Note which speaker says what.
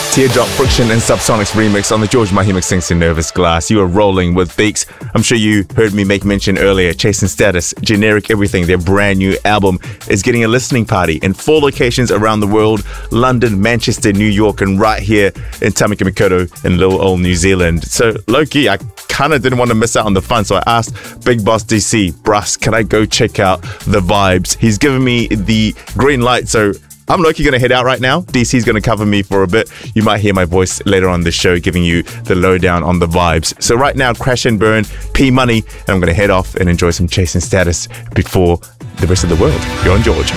Speaker 1: Teardrop, Friction and Subsonic's remix on the George Mahima sings to Nervous Glass. You are rolling with Beaks. I'm sure you heard me make mention earlier. Chasing Status, Generic Everything, their brand new album is getting a listening party in 4 locations around the world: London, Manchester, New York, and right here in Tamaki Makaurau in little old New Zealand. So low-key, I kind of didn't want to miss out on the fun, so I asked Big Boss DC, Bruss, can I go check out the vibes? He's given me the green light, so I'm low-key going to head out right now. DC's going to cover me for a bit. You might hear my voice later on the show giving you the lowdown on the vibes. So right now, Crash and Burn, P Money, and I'm going to head off and enjoy some Chasing Status before the rest of the world. You're on George.